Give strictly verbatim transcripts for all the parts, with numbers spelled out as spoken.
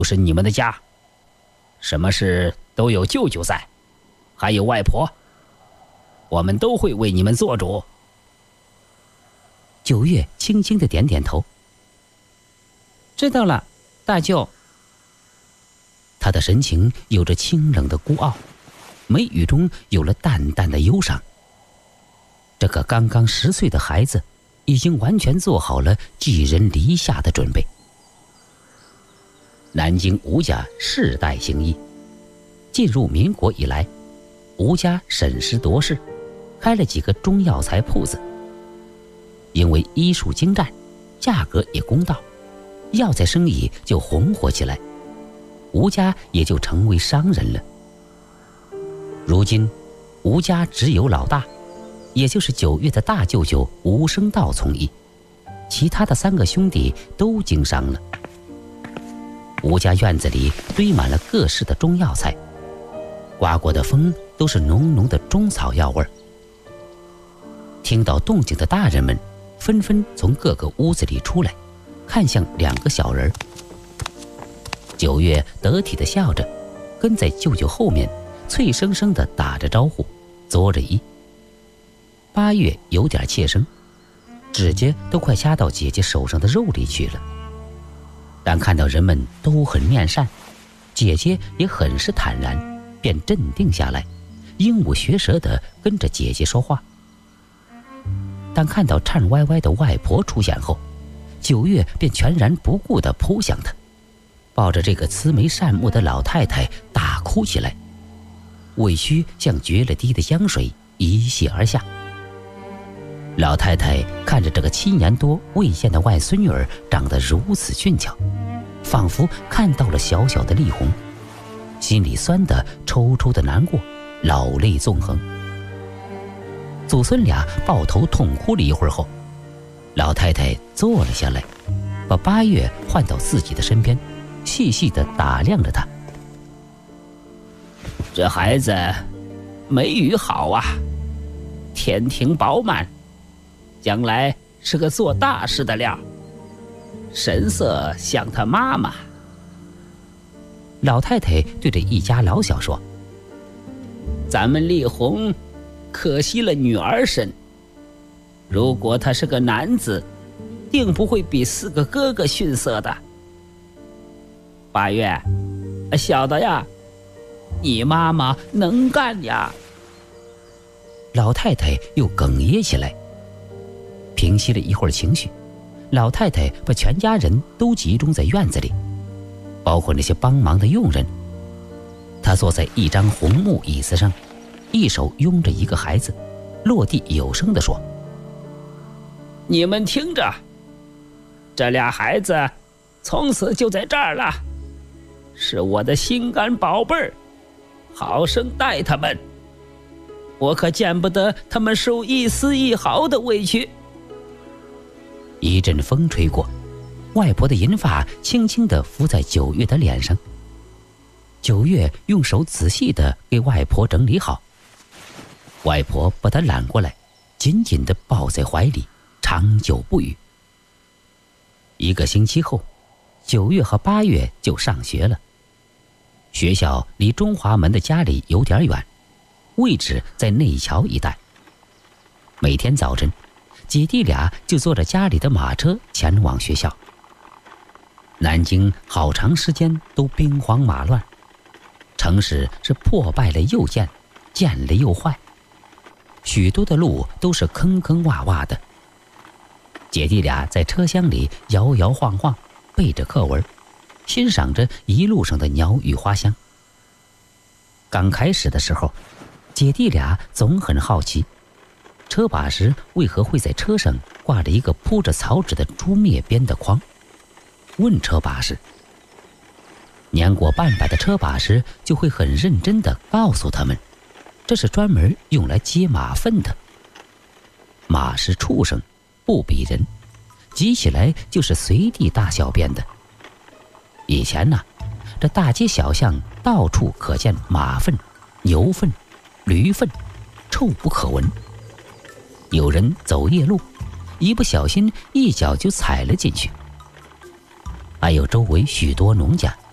就是你们的家，什么事都有舅舅在，还有外婆，我们都会为你们做主。 九月轻轻地点点头。 知道了，大舅。 他的神情有着清冷的孤傲，眉宇中有了淡淡的忧伤。这个刚刚十岁的孩子已经完全做好了寄人篱下的准备。南京吴家世代行医，进入民国以来，吴家审时度势，开了几个中药材铺子。因为医术精湛，价格也公道，药材生意就红火起来，吴家也就成为商人了。如今吴家只有老大，也就是九月的大舅舅吴生道从医，其他的三个兄弟都经商了。吴家院子里堆满了各式的中药材，刮过的风都是浓浓的中草药味儿。听到动静的大人们纷纷从各个屋子里出来，看向两个小人儿。九月得体地笑着，跟在舅舅后面，脆生生地打着招呼，作着揖。八月有点怯生，指甲都快掐到姐姐手上的肉里去了。但看到人们都很面善，姐姐也很是坦然，便镇定下来，鹦鹉学舌地跟着姐姐说话。但看到颤歪歪的外婆出现后，九月便全然不顾地扑向她，抱着这个慈眉善目的老太太大哭起来，委屈像决了堤的江水一泻而下。老太太看着这个七年多未见的外孙女儿长得如此俊俏，仿佛看到了小小的丽红，心里酸得抽抽的难过，老泪纵横。祖孙俩抱头痛哭了一会儿后，老太太坐了下来，把八月唤到自己的身边，细细地打量着他。 这孩子眉宇好啊，天庭饱满，将来是个做大事的料，神色像他妈妈。 老太太对着一家老小说： 咱们丽红可惜了女儿身，如果他是个男子，定不会比四个哥哥逊色的。八月，小的呀，你妈妈能干呀。 老太太又哽咽起来。平息了一会儿情绪，老太太把全家人都集中在院子里，包括那些帮忙的佣人。她坐在一张红木椅子上，一手拥着一个孩子，落地有声地说： 你们听着，这俩孩子从此就在这儿了，是我的心肝宝贝儿，好生待他们，我可见不得他们受一丝一毫的委屈。 一阵风吹过，外婆的银发轻轻地拂在九月的脸上。九月用手仔细地给外婆整理好，外婆把她揽过来，紧紧地抱在怀里，长久不语。一个星期后，九月和八月就上学了。学校离中华门的家里有点远，位置在内桥一带。每天早晨，姐弟俩就坐着家里的马车前往学校。南京好长时间都兵荒马乱，城市是破败了又建，建了又坏，许多的路都是坑坑洼洼的。姐弟俩在车厢里摇摇晃晃，背着课文，欣赏着一路上的鸟语花香。刚开始的时候，姐弟俩总很好奇，车把时为何会在车上挂着一个铺着草纸的竹篾编的筐。问车把时，年过半百的车把时就会很认真地告诉他们，这是专门用来接马粪的。马是畜生，不比人，挤起来就是随地大小便的。以前呢、啊，这大街小巷到处可见马粪、牛粪、驴粪，臭不可闻。有人走夜路，一不小心一脚就踩了进去。还有周围许多农家，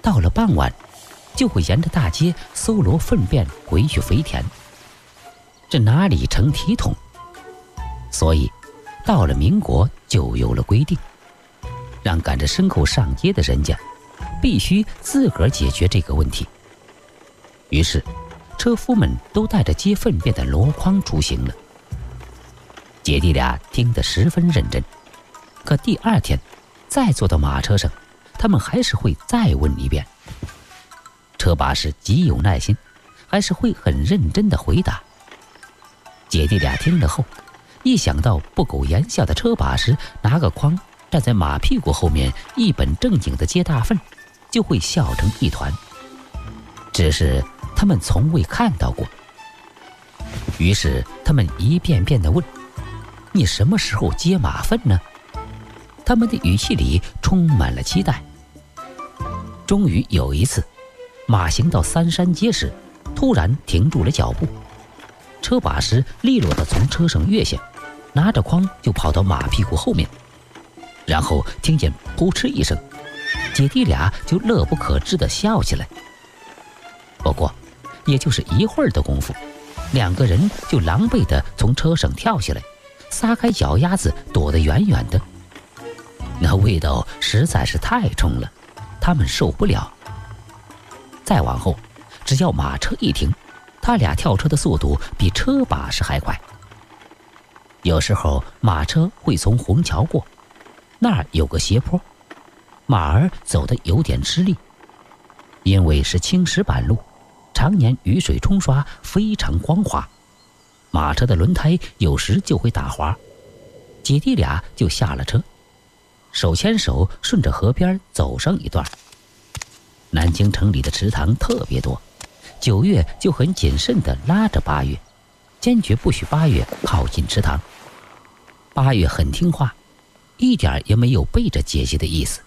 到了傍晚，就会沿着大街搜罗粪便回去肥田。这哪里成体统？所以到了民国就有了规定，让赶着牲口上街的人家必须自个儿解决这个问题。于是车夫们都带着接粪便的箩筐出行了。姐弟俩听得十分认真，可第二天再坐到马车上，他们还是会再问一遍。车把式极有耐心，还是会很认真地回答。姐弟俩听了后，一想到不苟言笑的车把式拿个筐站在马屁股后面一本正经地接大粪，就会笑成一团。只是他们从未看到过。于是他们一遍遍地问：你什么时候接马粪呢？他们的语气里充满了期待。终于有一次，马行到三山街时，突然停住了脚步。车把式利落地从车上跃下，拿着筐就跑到马屁股后面，然后听见扑哧一声，姐弟俩就乐不可支地笑起来。不过也就是一会儿的功夫，两个人就狼狈地从车上跳下来，撒开脚丫子躲得远远的。那味道实在是太冲了，他们受不了。再往后，只要马车一停，他俩跳车的速度比车把式还快。有时候马车会从虹桥过，那儿有个斜坡，马儿走得有点吃力，因为是青石板路，常年雨水冲刷，非常光滑，马车的轮胎有时就会打滑。姐弟俩就下了车，手牵手顺着河边走上一段。南京城里的池塘特别多，九月就很谨慎地拉着八月，坚决不许八月靠近池塘。八月很听话，一点也没有背着姐姐的意思。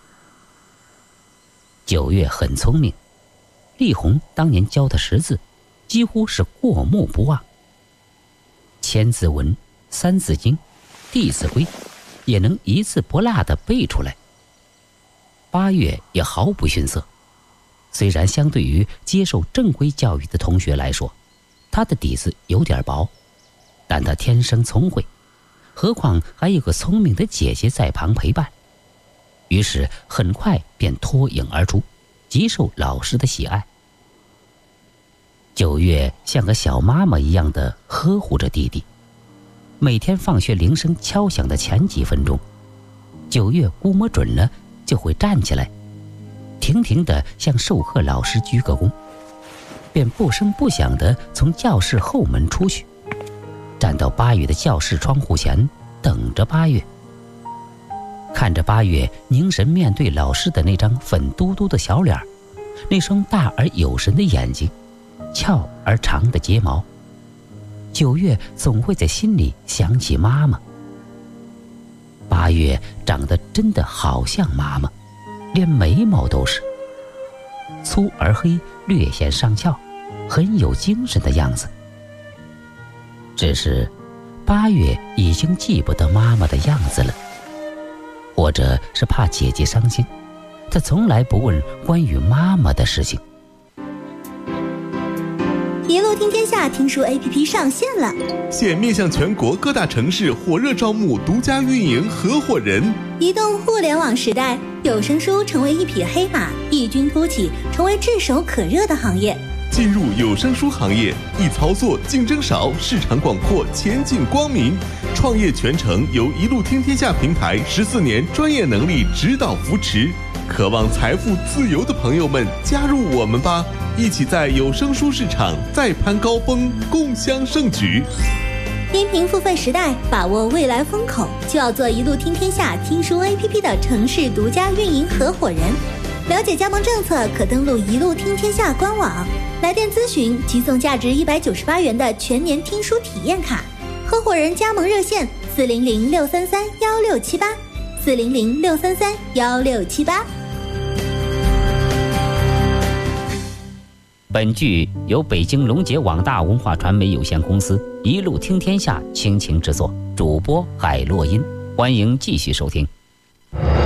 九月很聪明，丽红当年教的识字几乎是过目不忘，千字文、三字经、弟子规也能一字不落地背出来。八月也毫不逊色，虽然相对于接受正规教育的同学来说，他的底子有点薄，但他天生聪慧，何况还有个聪明的姐姐在旁陪伴，于是很快便脱颖而出，极受老师的喜爱。九月像个小妈妈一样的呵护着弟弟，每天放学铃声敲响的前几分钟，九月估摸准了就会站起来，停停地向授课老师鞠个躬，便不声不响地从教室后门出去，站到八月的教室窗户前等着八月。看着八月凝神面对老师的那张粉嘟嘟的小脸，那双大而有神的眼睛，翘而长的睫毛，九月总会在心里想起妈妈。八月长得真的好像妈妈，连眉毛都是粗而黑，略显上翘，很有精神的样子。只是八月已经记不得妈妈的样子了，或者是怕姐姐伤心，她从来不问关于妈妈的事情。 一路听天下听书 A P P 上线了， 现面向全国各大城市火热招募独家运营合伙人。 移动互联网时代，有声书成为一匹黑马，异军突起，成为炙手可热的行业。 进入有声书行业，易操作，竞争少，市场广阔，前景光明。创业全程由一路听天下平台十四年专业能力指导扶持。渴望财富自由的朋友们，加入我们吧！一起在有声书市场再攀高峰，共襄盛举。 音频付费时代，把握未来风口，就要做一路听天下听书 A P P 的城市独家运营合伙人。了解加盟政策，可登录一路听天下官网。来电咨询即送价值一百九十八元的全年听书体验卡。合伙人加盟热线：四零零六三三幺六七八，四零零六三三幺六七八。 本剧由北京龙杰网大文化传媒有限公司一路听天下倾情制作，主播海洛因，欢迎继续收听。